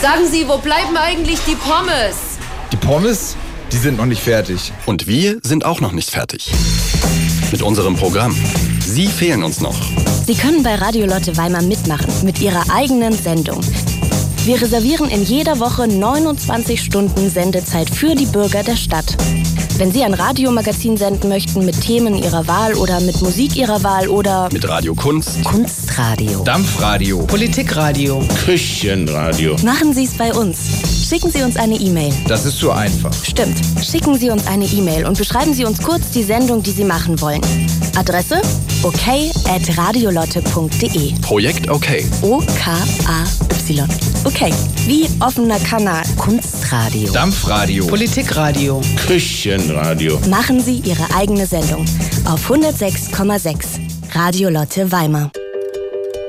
Sagen Sie, wo bleiben eigentlich die Pommes? Die Pommes? Die sind noch nicht fertig. Und wir sind auch noch nicht fertig. Mit unserem Programm. Sie fehlen uns noch. Sie können bei Radio Lotte Weimar mitmachen mit Ihrer eigenen Sendung. Wir reservieren in jeder Woche 29 Stunden Sendezeit für die Bürger der Stadt. Wenn Sie ein Radiomagazin senden möchten mit Themen Ihrer Wahl oder mit Musik Ihrer Wahl oder mit Radio Kunst, Kunstradio, Dampfradio, Politikradio, Küchenradio. machen Sie es bei uns. Schicken Sie uns eine E-Mail. Das ist so einfach. Stimmt. Schicken Sie uns eine E-Mail und beschreiben Sie uns kurz die Sendung, die Sie machen wollen. Adresse okay@radiolotte.de. Projekt Okay. O-K-A-Y. Okay. Wie offener Kanal. Kunstradio. Dampfradio, Politikradio, Küchenradio. Machen Sie Ihre eigene Sendung auf 106,6 Radio Lotte Weimar.